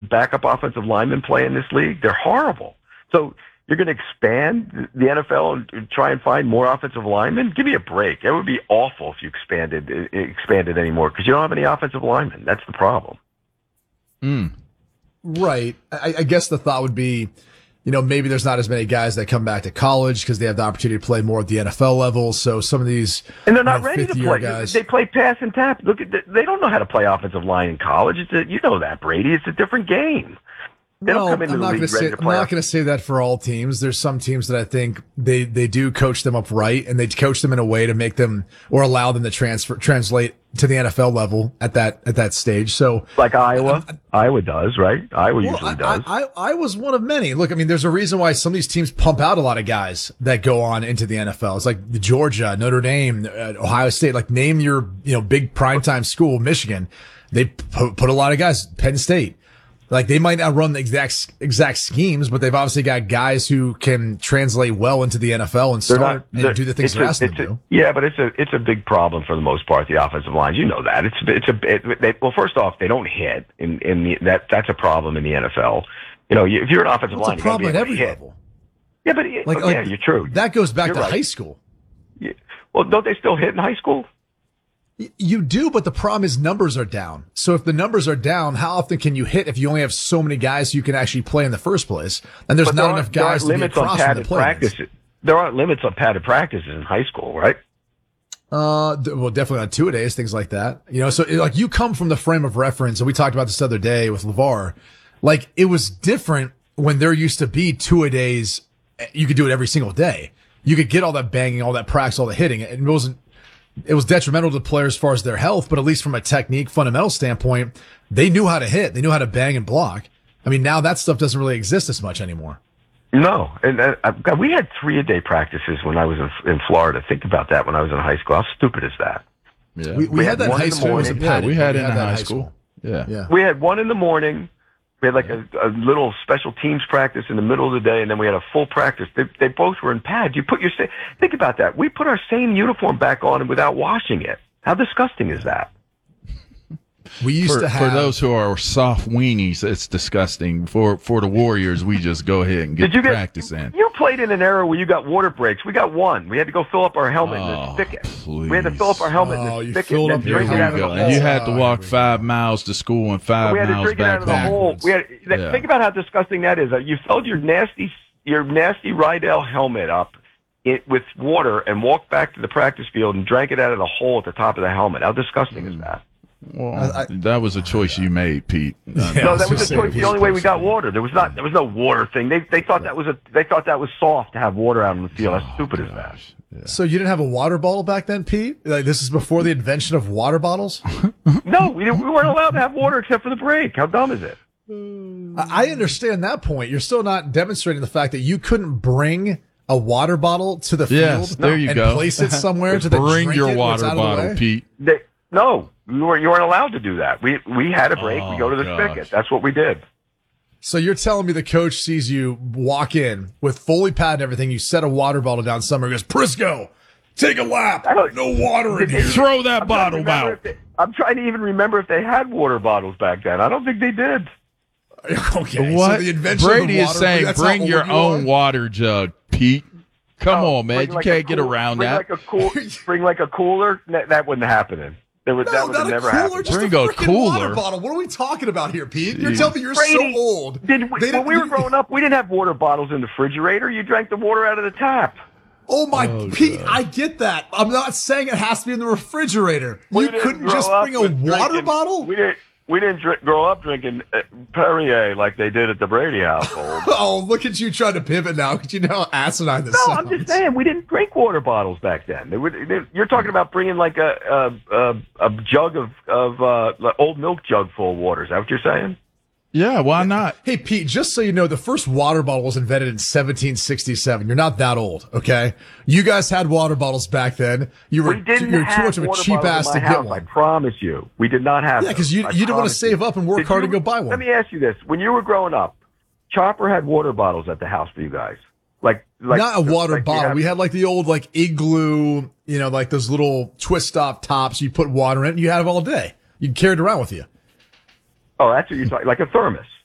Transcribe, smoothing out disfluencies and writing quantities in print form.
backup offensive linemen play in this league? They're horrible. So you're going to expand the NFL and try and find more offensive linemen? Give me a break. It would be awful if you expanded anymore because you don't have any offensive linemen. That's the problem. Right. I guess the thought would be, maybe there's not as many guys that come back to college because they have the opportunity to play more at the NFL level. So some of these and they're not ready to play. Guys, they play pass and tap. Look at they don't know how to play offensive line in college. You know that, Brady. It's a different game. They don't come into the league ready to play. I'm not going to say that for all teams. There's some teams that I think they do coach them up right, and they coach them in a way to make them or allow them to translate to the NFL level at that stage. So like Iowa, Iowa does, right? Iowa usually does. I was one of many. Look, I mean, there's a reason why some of these teams pump out a lot of guys that go on into the NFL. It's like Georgia, Notre Dame, Ohio State. Like name your big primetime school, Michigan. They put a lot of guys. Penn State. Like they might not run the exact schemes, but they've obviously got guys who can translate well into the NFL and do the things they're asked to do. Yeah, but it's a big problem for the most part. The offensive lines, you know that well, first off, they don't hit that's a problem in the NFL. If you're an offensive line, it's a problem at every level. Yeah, but you're true. That goes back to high school. Yeah. Well, don't they still hit in high school? You do, but the problem is numbers are down. So if the numbers are down, how often can you hit if you only have so many guys you can actually play in the first place? And there's not enough guys to be across from the practices. There aren't limits on padded practices in high school, right? Well, definitely on two-a-days, things like that. So like you come from the frame of reference, and we talked about this the other day with LeVar. Like it was different when there used to be two-a-days. You could do it every single day. You could get all that banging, all that practice, all the hitting. It was detrimental to the players as far as their health, but at least from a technique, fundamental standpoint, they knew how to hit. They knew how to bang and block. I mean, now that stuff doesn't really exist as much anymore. No. And we had 3-a-day practices when I was in Florida. Think about that when I was in high school. How stupid is that? Yeah. We had that in high school. We had it in high school. Yeah. We had one in the morning. We had like a little special teams practice in the middle of the day, and then we had a full practice. They both were in pads. Think about that. We put our same uniform back on without washing it. How disgusting is that? We used to have, for those who are soft weenies, it's disgusting. For the Warriors, we just go ahead and get practice in. You played in an era where you got water breaks. We got one. We had to go fill up our helmet in the spigot. Please. We had to fill up our helmet in the spigot and then drink it out of the hole. And you had to walk 5 miles to school and 5 miles back home. Think about how disgusting that is. You filled your nasty Rydell helmet up with water and walked back to the practice field and drank it out of the hole at the top of the helmet. How disgusting is that? Well, that was a choice you made, Pete. No, that was a choice. The only way we got water. There was no water thing. They thought that was soft to have water out on the field. How stupid is that? Yeah. So you didn't have a water bottle back then, Pete? Like this is before the invention of water bottles? No, we weren't allowed to have water except for the break. How dumb is it? I understand that point. You're still not demonstrating the fact that you couldn't bring a water bottle to the field. Yes, there you and go. Place it somewhere to bring your water bottle, Pete. No, you weren't allowed to do that. We had a break. We go to the spigot. That's what we did. So you're telling me the coach sees you walk in with fully padded and everything. You set a water bottle down somewhere. He goes, Prisco, take a lap. No water in here. Throw that bottle out. I'm trying to even remember if they had water bottles back then. I don't think they did. Okay. What? So the invention Brady of the water, is saying bring your own water jug, Pete. Come on, man. You can't get around that. Bring like a cooler. That wouldn't happen. That would never happen. Bring a cooler. Water bottle. What are we talking about here, Pete? You're telling me you're so old. When we were growing up, we didn't have water bottles in the refrigerator. You drank the water out of the tap. Pete, God. I get that. I'm not saying it has to be in the refrigerator. You couldn't just bring a water bottle? We didn't grow up drinking Perrier like they did at the Brady household. Oh, look at you trying to pivot now. Because you know how asinine this sounds. I'm just saying we didn't drink water bottles back then. You're talking about bringing like a jug of old milk jug full of water. Is that what you're saying? Yeah, why not? Hey, Pete, just so you know, the first water bottle was invented in 1767. You're not that old, okay? You guys had water bottles back then. You were too much of a cheap ass to get one. I promise you. We did not have Yeah, because you didn't want to save up and work hard to go buy one. Let me ask you this. When you were growing up, Chopper had water bottles at the house for you guys. Not a water bottle. We had like the old like Igloo, like those little twist off tops. You put water in it and you had it all day. You carried it around with you. Oh, that's what you're talking, like a thermos.